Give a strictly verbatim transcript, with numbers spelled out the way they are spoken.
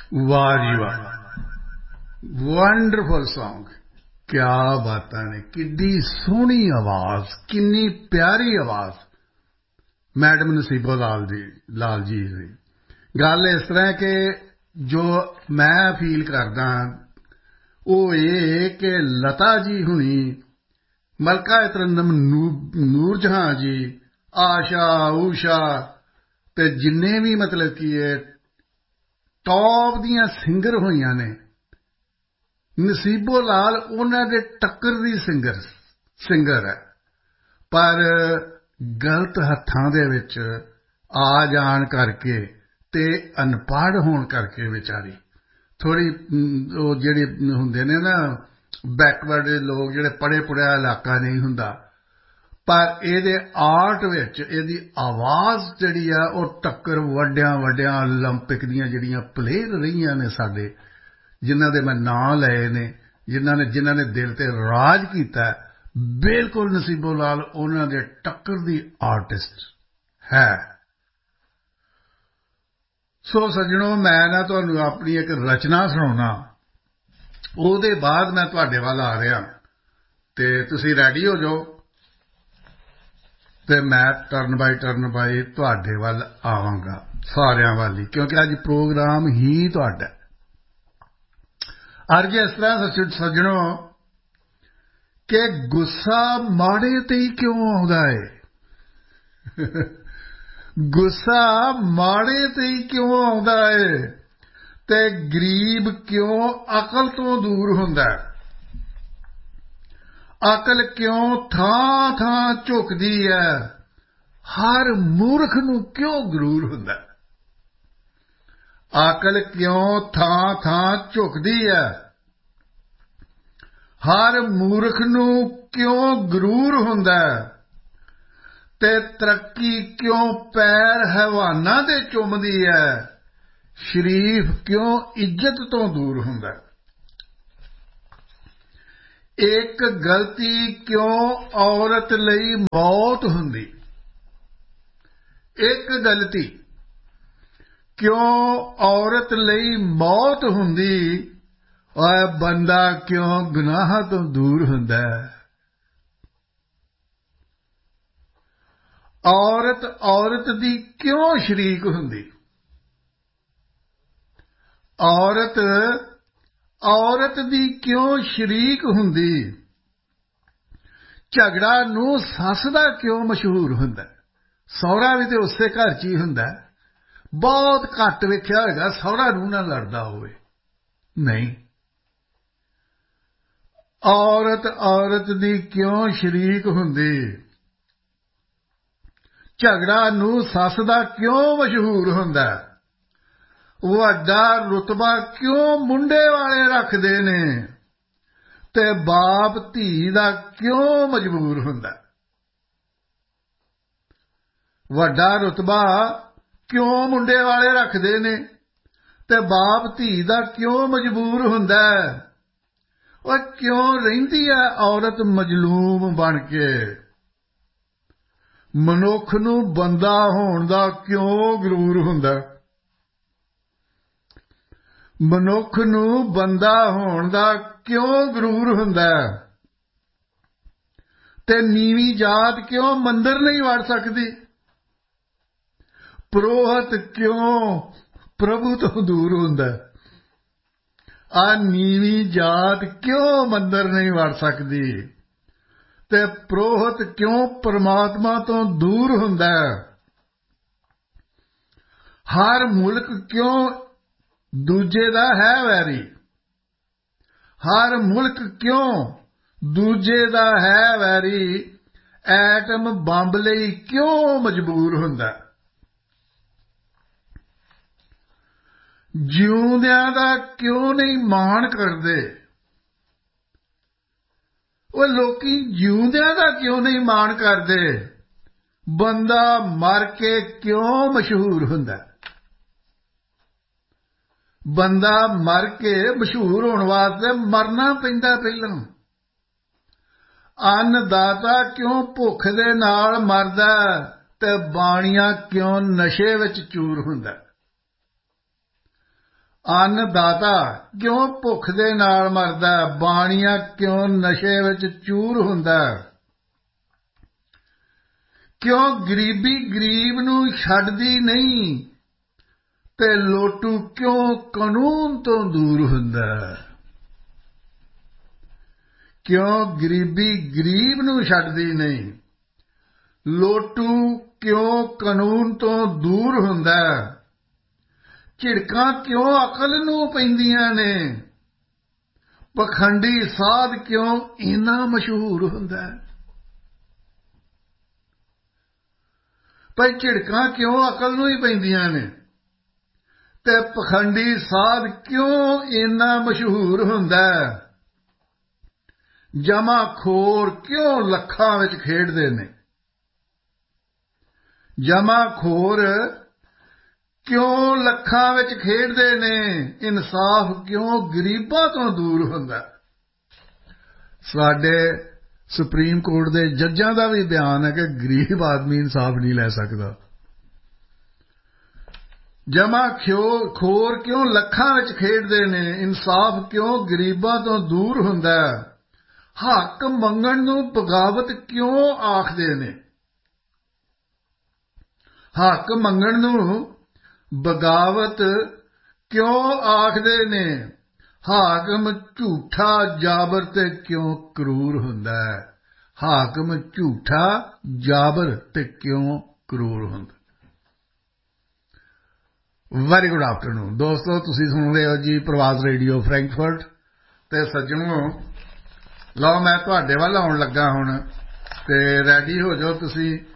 वाह जी वाह, wonderful song. क्या बातां ने, किड्डी सोहनी आवाज, किन्नी प्यारी आवाज मैडम नसीबो लाल जी लाल जी ਦੀ। ਗੱਲ ਇਸ ਤਰ੍ਹਾਂ ਕਿ ਜੋ ਮੈਂ ਫੀਲ ਕਰਦਾ ਉਹ ਇਹ ਕਿ ਲਤਾ ਜੀ ਹੁਣੀ, ਮਲਕਾ ਤਰੰਨਮ ਨੂਰ ਜਹਾਂ ਜੀ, ਆਸ਼ਾ ਊਸ਼ਾ ਤੇ ਜਿੰਨੇ ਵੀ ਮਤਲਬ ਕੀ ਹੈ ਟੌਪ ਦੀਆਂ ਸਿੰਗਰ ਹੋਈਆਂ ਨੇ, ਨਸੀਬੋ ਲਾਲ ਉਹਨਾਂ ਦੇ ਟੱਕਰ ਦੀ ਸਿੰਗਰ ਸਿੰਗਰ ਹੈ। ਪਰ ਗਲਤ ਹੱਥਾਂ ਦੇ ਵਿੱਚ ਆ ਜਾਣ ਕਰਕੇ ਤੇ ਅਨਪੜ੍ਹ ਹੋਣ ਕਰਕੇ ਵਿਚਾਰੀ ਥੋੜ੍ਹੀ ਉਹ ਜਿਹੜੇ ਹੁੰਦੇ ਨੇ ਨਾ ਬੈਕਵਰਡ ਲੋਕ, ਜਿਹੜੇ ਪੜ੍ਹੇ ਪੁੜ੍ਹਿਆ ਇਲਾਕਾ ਨਹੀਂ ਹੁੰਦਾ, ਪਰ ਇਹਦੇ ਆਰਟ ਵਿੱਚ ਇਹਦੀ ਆਵਾਜ਼ ਜਿਹੜੀ ਆ ਉਹ ਟੱਕਰ ਵੱਡਿਆਂ ਵੱਡਿਆਂ ਓਲੰਪਿਕ ਦੀਆਂ ਜਿਹੜੀਆਂ ਪਲੇਅਰ ਰਹੀਆਂ ਨੇ ਸਾਡੇ, ਜਿਨ੍ਹਾਂ ਦੇ ਮੈਂ ਨਾਂ ਲਏ ਨੇ, ਜਿਨ੍ਹਾਂ ਨੇ ਜਿਨ੍ਹਾਂ ਨੇ ਦਿਲ 'ਤੇ ਰਾਜ ਕੀਤਾ, ਬਿਲਕੁਲ ਨਸੀਬੋ ਲਾਲ ਉਹਨਾਂ ਦੇ ਟੱਕਰ ਦੀ ਆਰਟਿਸਟ ਹੈ। ਸੋ ਸੱਜਣੋ, ਮੈਂ ਨਾ ਤੁਹਾਨੂੰ ਆਪਣੀ ਇੱਕ ਰਚਨਾ ਸੁਣਾਉਣਾ, ਉਹਦੇ ਬਾਅਦ ਮੈਂ ਤੁਹਾਡੇ ਵੱਲ ਆ ਰਿਹਾ ਅਤੇ ਤੁਸੀਂ ਰੈਡੀ ਹੋ ਜਾਓ ਅਤੇ ਮੈਂ ਟਰਨ ਬਾਈ ਟਰਨ ਬਾਈ ਤੁਹਾਡੇ ਵੱਲ ਆਵਾਂਗਾ, ਸਾਰਿਆਂ ਵੱਲ ਹੀ, ਕਿਉਂਕਿ ਅੱਜ ਪ੍ਰੋਗਰਾਮ ਹੀ ਤੁਹਾਡਾ। ਅੱਜ ਇਸ ਤਰ੍ਹਾਂ ਸੱਜਣੋ ਕਿ ਗੁੱਸਾ ਮਾੜੇ 'ਤੇ ਹੀ ਕਿਉਂ ਆਉਂਦਾ ਹੈ, ਗੁੱਸਾ ਮਾੜੇ 'ਤੇ ਹੀ ਕਿਉਂ ਆਉਂਦਾ ਹੈ, ਅਤੇ ਗਰੀਬ ਕਿਉਂ ਅਕਲ ਤੋਂ ਦੂਰ ਹੁੰਦਾ, ਅਕਲ ਕਿਉਂ ਥਾਂ ਥਾਂ ਝੁਕਦੀ ਹੈ, ਹਰ ਮੂਰਖ ਨੂੰ ਕਿਉਂ ਗਰੂਰ ਹੁੰਦਾ, ਅਕਲ ਕਿਉਂ ਥਾਂ ਥਾਂ ਝੁਕਦੀ ਹੈ, ਹਰ ਮੂਰਖ ਨੂੰ ਕਿਉਂ ਗਰੂਰ ਹੁੰਦਾ, ਤੇ ਤਰੱਕੀ ਕਿਉਂ ਪੈਰ ਹੈਵਾਨਾਂ ਦੇ ਚੁੰਮਦੀ ਹੈ, ਸ਼ਰੀਫ ਕਿਉਂ ਇੱਜ਼ਤ ਤੋਂ ਦੂਰ ਹੁੰਦਾ, ਇੱਕ ਗਲਤੀ ਕਿਉਂ ਔਰਤ ਲਈ ਮੌਤ ਹੁੰਦੀ, ਇੱਕ ਗਲਤੀ ਕਿਉਂ ਔਰਤ ਲਈ ਮੌਤ ਹੁੰਦੀ, ਔਰ ਬੰਦਾ ਕਿਉਂ ਗੁਨਾਹਾਂ ਤੋਂ ਦੂਰ ਹੁੰਦਾ, ਔਰਤ ਔਰਤ ਦੀ ਕਿਉਂ ਸ਼ਰੀਕ ਹੁੰਦੀ, ਔਰਤ ਔਰਤ ਦੀ ਕਿਉਂ ਸ਼ਰੀਕ ਹੁੰਦੀ, ਝਗੜਾ ਨੂੰ ਸੱਸ ਦਾ ਕਿਉਂ ਮਸ਼ਹੂਰ ਹੁੰਦਾ, ਸਹੁਰਾ ਵੀ ਤੇ ਉਸੇ ਘਰ 'ਚ ਹੀ ਹੁੰਦਾ, ਬਹੁਤ ਘੱਟ ਵੇਖਿਆ ਹੋਵੇਗਾ ਸਹੁਰਾ ਨੂੰਹ ਨਾਲ ਲੜਦਾ ਹੋਵੇ, ਨਹੀਂ, ਔਰਤ ਔਰਤ ਦੀ ਕਿਉਂ ਸ਼ਰੀਕ ਹੁੰਦੀ, ਝਗੜਾ ਨੂੰ ਸੱਸ ਦਾ ਕਿਉਂ ਮਸ਼ਹੂਰ ਹੁੰਦਾ, ਵੱਡਾ ਰੁਤਬਾ ਕਿਉਂ ਮੁੰਡੇ ਵਾਲੇ ਰੱਖਦੇ ਨੇ, ਤੇ ਬਾਪ ਧੀ ਦਾ ਕਿਉਂ ਮਜਬੂਰ ਹੁੰਦਾ, ਵੱਡਾ ਰੁਤਬਾ ਕਿਉਂ ਮੁੰਡੇ ਵਾਲੇ ਰੱਖਦੇ ਨੇ, ਤੇ ਬਾਪ ਧੀ ਦਾ ਕਿਉਂ ਮਜਬੂਰ ਹੁੰਦਾ, ਉਹ ਕਿਉਂ ਰਹਿੰਦੀ ਹੈ ਔਰਤ ਮਜ਼ਲੂਮ ਬਣ ਕੇ, ਮਨੁੱਖ ਨੂੰ ਬੰਦਾ ਹੋਣ ਦਾ ਕਿਉਂ ਗਰੂਰ ਹੁੰਦਾ, ਮਨੁੱਖ ਨੂੰ ਬੰਦਾ ਹੋਣ ਦਾ ਕਿਉਂ ਗਰੂਰ ਹੁੰਦਾ, ਤੇ ਨੀਵੀਂ ਜਾਤ ਕਿਉਂ ਮੰਦਿਰ ਨਹੀਂ ਵੜ ਸਕਦੀ, ਪ੍ਰੋਹਤ ਕਿਉਂ ਪ੍ਰਭੂ ਤੋਂ ਦੂਰ ਹੁੰਦਾ, ਆ ਨੀਵੀਂ ਜਾਤ ਕਿਉਂ ਮੰਦਿਰ ਨਹੀਂ ਵੜ ਸਕਦੀ, ਤੇ ਪ੍ਰੋਹਤ ਕਿਉਂ ਪਰਮਾਤਮਾ ਤੋਂ ਦੂਰ ਹੁੰਦਾ, ਹਰ ਮੁਲਕ ਕਿਉਂ ਦੂਜੇ ਦਾ ਹੈ ਵੈਰੀ, ਹਰ ਮੁਲਕ ਕਿਉਂ ਦੂਜੇ ਦਾ ਹੈ ਵੈਰੀ, ਐਟਮ ਬੰਬ ਲਈ ਕਿਉਂ ਮਜਬੂਰ ਹੁੰਦਾ, ਜਿਉਂਦਿਆਂ ਦਾ ਕਿਉਂ ਨਹੀਂ ਮਾਣ ਕਰਦੇ, ਉਹ ਲੋਕੀ ਜਿਉਂਦਿਆਂ ਦਾ ਕਿਉਂ ਨਹੀਂ ਮਾਣ ਕਰਦੇ, ਬੰਦਾ ਮਰ ਕੇ ਕਿਉਂ ਮਸ਼ਹੂਰ ਹੁੰਦਾ, ਬੰਦਾ ਮਰ ਕੇ ਮਸ਼ਹੂਰ ਹੋਣ ਵਾਸਤੇ ਮਰਨਾ ਪੈਂਦਾ ਪਹਿਲਾਂ, ਅੰਨਦਾਤਾ ਕਿਉਂ ਭੁੱਖ ਦੇ ਨਾਲ ਮਰਦਾ, ਤੇ ਬਾਣੀਆ ਕਿਉਂ ਨਸ਼ੇ ਵਿੱਚ ਚੂਰ ਹੁੰਦਾ, ਅੰਨਦਾਤਾ ਕਿਉਂ ਭੁੱਖ ਦੇ ਨਾਲ ਮਰਦਾ ਹੈ, ਬਾਣੀਆ ਕਿਉਂ ਨਸ਼ੇ ਵਿੱਚ ਚੂਰ ਹੁੰਦਾ ਹੈ, ਕਿਉਂ ਗਰੀਬੀ ਗਰੀਬ ਨੂੰ ਛੱਡਦੀ ਨਹੀਂ ਤੇ ਲੋਟੂ ਕਿਉਂ ਕਾਨੂੰਨ ਤੋਂ ਦੂਰ ਹੁੰਦਾ ਹੈ, ਕਿਉਂ ਗਰੀਬੀ ਗਰੀਬ ਨੂੰ ਛੱਡਦੀ ਨਹੀਂ, ਲੋਟੂ ਕਿਉਂ ਕਾਨੂੰਨ ਤੋਂ ਦੂਰ ਹੁੰਦਾ ਹੈ, ਝਿੜਕਾਂ ਕਿਉਂ ਅਕਲ ਨੂੰ ਪੈਂਦੀਆਂ ਨੇ, ਪਖੰਡੀ ਸਾਧ ਕਿਉਂ ਇੰਨਾ ਮਸ਼ਹੂਰ ਹੁੰਦਾ ਹੈ। ਭਾਈ ਝਿੜਕਾਂ ਕਿਉਂ ਅਕਲ ਨੂੰ ਹੀ ਪੈਂਦੀਆਂ ਨੇ ਤੇ ਪਖੰਡੀ ਸਾਧ ਕਿਉਂ ਇੰਨਾ ਮਸ਼ਹੂਰ ਹੁੰਦਾ ਹੈ, ਜਮਾਖੋਰ ਕਿਉਂ ਲੱਖਾਂ ਵਿੱਚ ਖੇਡਦੇ ਨੇ, ਜਮਾਖੋਰ ਕਿਉਂ ਲੱਖਾਂ ਵਿੱਚ ਖੇਡਦੇ ਨੇ, ਇਨਸਾਫ ਕਿਉਂ ਗਰੀਬਾਂ ਤੋਂ ਦੂਰ ਹੁੰਦਾ। ਸਾਡੇ ਸੁਪਰੀਮ ਕੋਰਟ ਦੇ ਜੱਜਾਂ ਦਾ ਵੀ ਬਿਆਨ ਹੈ ਕਿ ਗਰੀਬ ਆਦਮੀ ਇਨਸਾਫ ਨਹੀਂ ਲੈ ਸਕਦਾ। ਜਮਾਖੋਰ ਕਿਉਂ ਲੱਖਾਂ ਵਿੱਚ ਖੇਡਦੇ ਨੇ, ਇਨਸਾਫ ਕਿਉਂ ਗਰੀਬਾਂ ਤੋਂ ਦੂਰ ਹੁੰਦਾ। ਹੱਕ ਮੰਗਣ ਨੂੰ ਬਗਾਵਤ ਕਿਉਂ ਆਖਦੇ ਨੇ, ਹੱਕ ਮੰਗਣ ਨੂੰ ਬਗਾਵਤ ਕਿਉਂ ਆਖਦੇ ਨੇ, ਹਾਕਮ ਝੂਠਾ ਜਾਬਰ ਤੇ ਕਿਉਂ ਕਰੂਰ ਹੁੰਦਾ ਹੈ, ਹਾਕਮ ਝੂਠਾ ਜਾਬਰ ਤੇ ਕਿਉਂ ਕਰੂਰ ਹੁੰਦਾ। ਵੈਰੀ ਗੁੱਡ ਆਫਟਰਨੂਨ ਦੋਸਤੋ, ਤੁਸੀਂ ਸੁਣ ਰਹੇ ਹੋ ਜੀ ਪ੍ਰਵਾਸ ਰੇਡੀਓ ਫਰੈਂਕਫਰਟ। ਤੇ ਸੱਜਣੋ, ਲਓ ਮੈਂ ਤੁਹਾਡੇ ਵੱਲ ਆਉਣ ਲੱਗਾ ਹੁਣ, ਤੇ ਰੈਡੀ ਹੋ ਜਾਓ ਤੁਸੀਂ।